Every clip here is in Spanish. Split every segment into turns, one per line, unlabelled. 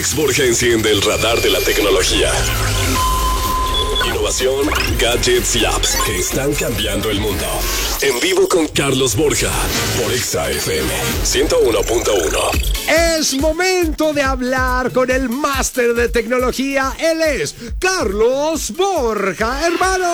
Alex Borja enciende el radar de la tecnología. Innovación, gadgets y apps que están cambiando el mundo. En vivo con Carlos Borja por Exa FM 101.1.
Es momento de hablar con el máster de tecnología. Él es Carlos Borja,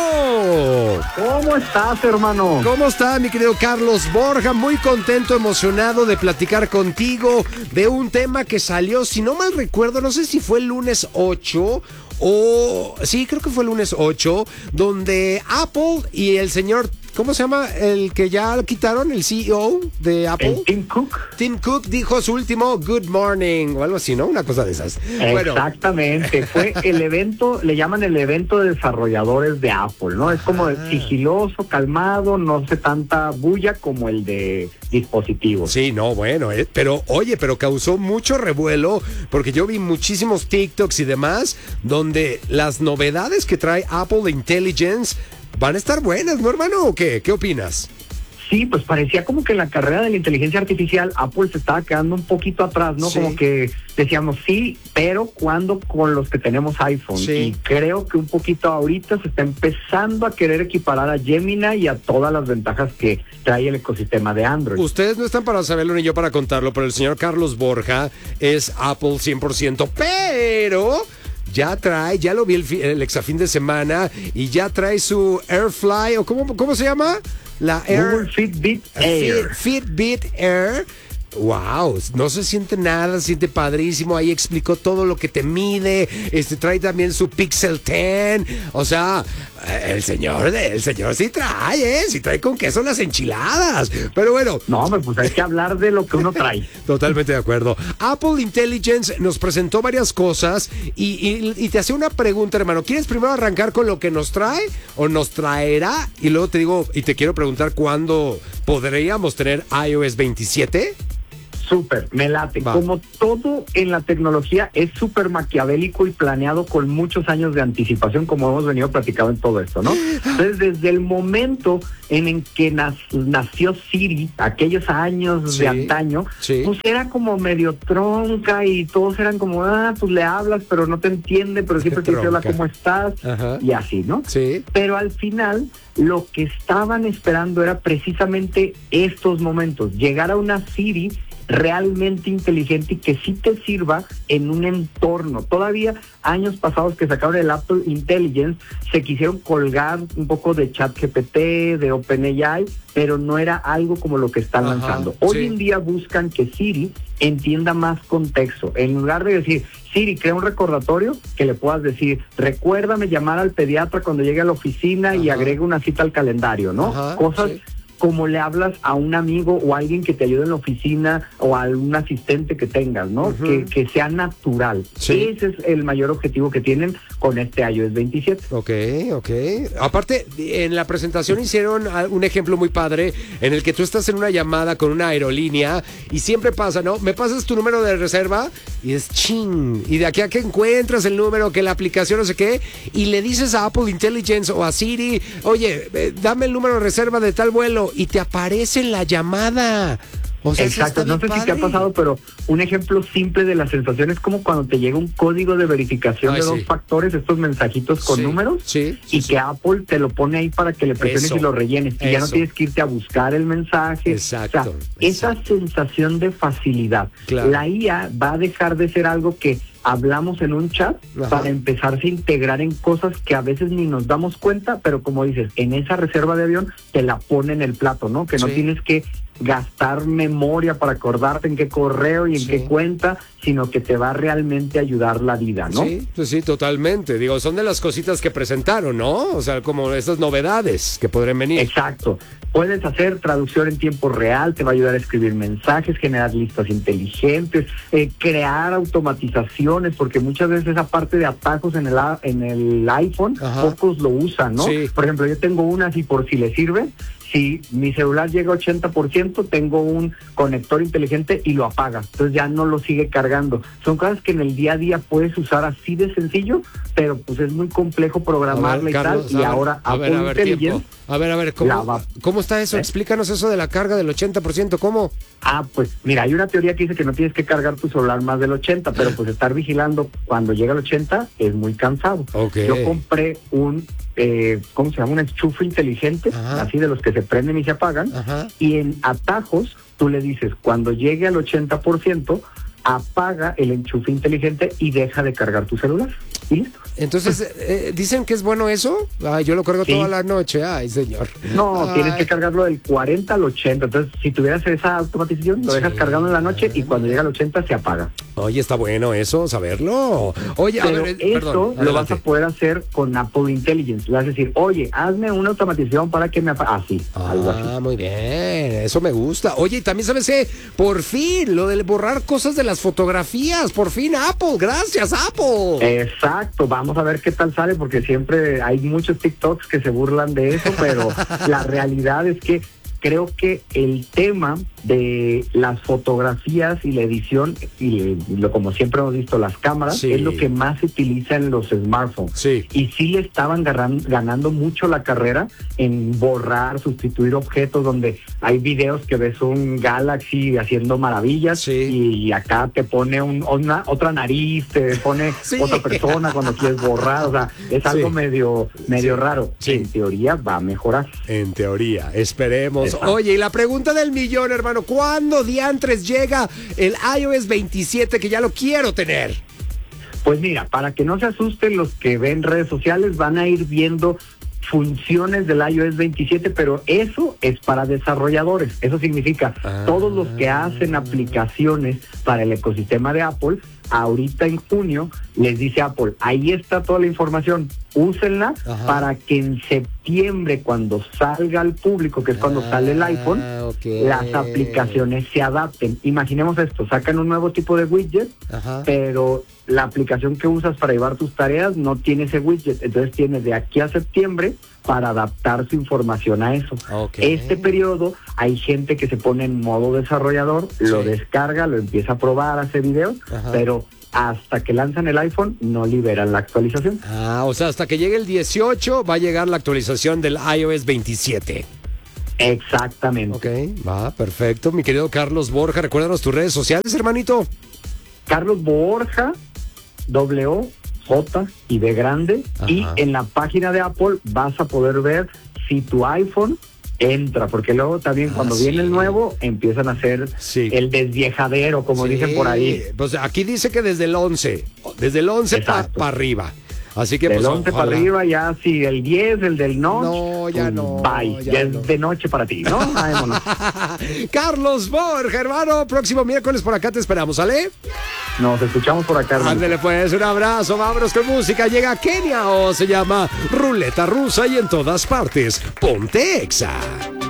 hermano.
¿Cómo estás, hermano?
¿Cómo está, mi querido Carlos Borja? Muy contento, emocionado de platicar contigo de un tema que salió, si no mal recuerdo, no sé si fue el lunes 8 o... Sí, creo que fue el lunes 8, donde Apple y el señor... ¿Cómo se llama? El que ya quitaron, el CEO de Apple.
Tim Cook.
Tim Cook dijo su último good morning o algo así, ¿no? Una cosa de esas.
Exactamente. Fue el evento, le llaman el evento de desarrolladores de Apple, ¿no? Es como sigiloso, calmado, no hace tanta bulla como el de dispositivos.
Sí, no, bueno, pero oye, pero causó mucho revuelo porque yo vi muchísimos TikToks y demás donde las novedades que trae Apple Intelligence van a estar buenas, ¿no, hermano? ¿O qué? ¿Qué opinas?
Sí, pues parecía como que en la carrera de la inteligencia artificial Apple se estaba quedando un poquito atrás, ¿no? Sí. Como que decíamos sí, pero ¿cuándo con los que tenemos iPhone? Sí. Y creo que un poquito ahorita se está empezando a querer equiparar a Gemini y a todas las ventajas que trae el ecosistema de Android.
Ustedes no están para saberlo ni yo para contarlo, pero el señor Carlos Borja es Apple 100%, pero... ya lo vi el exafín de semana y ya trae su AirFly, o ¿cómo se llama? La
Google Fitbit Air.
Fitbit Air. Wow, no se siente nada, se siente padrísimo. Ahí explicó todo lo que te mide. Trae también su Pixel 10. O sea, el señor sí trae, sí trae con queso las enchiladas. Pero bueno.
No, pues hay que hablar de lo que uno trae.
Totalmente de acuerdo. Apple Intelligence nos presentó varias cosas y te hacía una pregunta, hermano. ¿Quieres primero arrancar con lo que nos trae o nos traerá? Y luego te digo, y te quiero preguntar cuándo podríamos tener iOS 27.
Súper, me late. Va. Como todo en la tecnología es súper maquiavélico y planeado con muchos años de anticipación, como hemos venido platicando en todo esto, ¿no? Entonces, desde el momento en que nació Siri, aquellos años de antaño, pues era como medio tronca y todos eran como, pues le hablas, pero no te entiende, pero siempre te dice hola, ¿cómo estás? Ajá. Y así, ¿no?
Sí.
Pero al final, lo que estaban esperando era precisamente estos momentos, llegar a una Siri realmente inteligente y que sí te sirva en un entorno. Todavía años pasados que sacaron el Apple Intelligence se quisieron colgar un poco de ChatGPT, de OpenAI, pero no era algo como lo que están lanzando. Hoy en día buscan que Siri entienda más contexto. En lugar de decir, Siri, crea un recordatorio, que le puedas decir, recuérdame llamar al pediatra cuando llegue a la oficina y agregue una cita al calendario, ¿no? Cosas como le hablas a un amigo o a alguien que te ayude en la oficina o a un asistente que tengas, ¿no? Que sea natural. Sí. Ese es el mayor objetivo que tienen con este iOS 27.
Ok. Aparte, en la presentación hicieron un ejemplo muy padre en el que tú estás en una llamada con una aerolínea y siempre pasa, ¿no? ¿Me pasas tu número de reserva? Y es ching. Y de aquí a que encuentras el número, que la aplicación no sé qué, y le dices a Apple Intelligence o a Siri, oye, dame el número de reserva de tal vuelo, y te aparece en la llamada. O sea,
exacto, no sé si te ha pasado, pero un ejemplo simple de la sensación es como cuando te llega un código de verificación de 2 factores, estos mensajitos con números, y que Apple te lo pone ahí para que le presiones y lo rellenes, y ya no tienes que irte a buscar el mensaje.
Exacto.
Esa sensación de facilidad. Claro. La IA va a dejar de ser algo que hablamos en un chat para empezarse a integrar en cosas que a veces ni nos damos cuenta, pero como dices, en esa reserva de avión te la pone en el plato, ¿no? Que no tienes que gastar memoria para acordarte en qué correo y en qué cuenta, sino que te va a realmente ayudar la vida, ¿no?
Sí, totalmente. Digo, son de las cositas que presentaron, ¿no? O sea, como esas novedades que podrían venir.
Exacto. Puedes hacer traducción en tiempo real, te va a ayudar a escribir mensajes, generar listas inteligentes, crear automatizaciones, porque muchas veces esa parte de atajos en el iPhone, pocos lo usan, ¿no? Por ejemplo, yo tengo una así por si le sirve. si mi celular llega a 80%, tengo un conector inteligente y lo apaga. Entonces ya no lo sigue cargando. Son cosas que en el día a día puedes usar así de sencillo, pero pues es muy complejo programarla y
Carlos,
tal. Y ahora Apple Intelligence...
tiempo. A ver, ¿cómo está eso? Explícanos eso de la carga del 80%, ¿cómo?
Pues mira, hay una teoría que dice que no tienes que cargar tu celular más del 80, pero pues estar vigilando cuando llega al 80 es muy cansado.
Okay.
Yo compré un, ¿cómo se llama? Un enchufe inteligente,
Ajá.
así de los que se prenden y se apagan,
Ajá.
y en atajos tú le dices, cuando llegue al 80%, apaga el enchufe inteligente y deja de cargar tu celular. Y listo.
Entonces, ¿dicen que es bueno eso? Ay, yo lo cargo
Sí.
toda la noche. Ay, señor.
No,
Ay.
tienes que cargarlo del 40 al 80. Entonces, si tuvieras esa automatización, lo dejas
Sí.
cargando en la noche y cuando llega al 80 se apaga.
Oye, está bueno eso, saberlo. Oye,
Pero
a ver,
eso
perdón,
lo vas
adelante.
a poder hacer con Apple Intelligence. Le vas a decir, oye, hazme una automatización para que me apague. Así, algo así.
Muy bien, eso me gusta. Oye, y también sabes que por fin, lo de borrar cosas de las fotografías, por fin Apple, gracias Apple.
Exacto, vamos a ver qué tal sale, porque siempre hay muchos TikToks que se burlan de eso, pero la realidad es que creo que el tema de las fotografías y la edición, y como siempre hemos visto, las cámaras,
Sí.
es lo que más se utiliza en los smartphones.
Sí.
Y sí le estaban ganando mucho la carrera en borrar, sustituir objetos, donde hay videos que ves un Galaxy haciendo maravillas,
Sí.
y acá te pone otra nariz, te pone
Sí.
otra persona cuando quieres borrar. O sea, es algo
Sí.
medio
Sí.
raro.
Sí.
En teoría va a mejorar.
En teoría, esperemos.
Exacto.
Oye, y la pregunta del millón, hermano, ¿cuándo diantres llega el iOS 27 que ya lo quiero tener?
Pues mira, para que no se asusten los que ven redes sociales, van a ir viendo funciones del iOS 27, pero eso es para desarrolladores. Eso significa todos los que hacen aplicaciones para el ecosistema de Apple, ahorita en junio les dice Apple, ahí está toda la información, úsenla.
Ajá.
Para que en septiembre, cuando salga al público, que es cuando sale el iPhone,
ok.
las aplicaciones se adapten. Imaginemos esto, sacan un nuevo tipo de widget,
Ajá.
pero la aplicación que usas para llevar tus tareas no tiene ese widget, entonces tienes de aquí a septiembre para adaptar su información a eso.
Ok.
Este periodo hay gente que se pone en modo desarrollador, lo
Sí.
descarga, lo empieza a probar, hace videos,
Ajá.
pero hasta que lanzan el iPhone no liberan la actualización.
O sea, hasta que llegue el 18 va a llegar la actualización del iOS 27.
Exactamente.
Ok, va, perfecto. Mi querido Carlos Borja, recuérdanos tus redes sociales, hermanito.
Carlos Borja, J y B grande.
Ajá.
Y en la página de Apple vas a poder ver si tu iPhone entra, porque luego también cuando
sí.
viene el nuevo empiezan a hacer
Sí.
el desviejadero, como
Sí,
dicen por ahí.
Pues aquí dice que desde el 11 para
Exacto.
arriba. Así que
Del
pues
11 para
ojalá.
arriba, ya si el 10, el del notch,
No, ya
pues,
no,
bye,
ya
ya
no.
es de noche para ti, ¿no? Vámonos.
Carlos Borja, hermano, próximo miércoles por acá te esperamos, ¿sale?
Nos escuchamos por acá, hermano.
Ándele pues, un abrazo, vámonos con música. Llega Kenia, se llama Ruleta Rusa y en todas partes, Ponte Exa.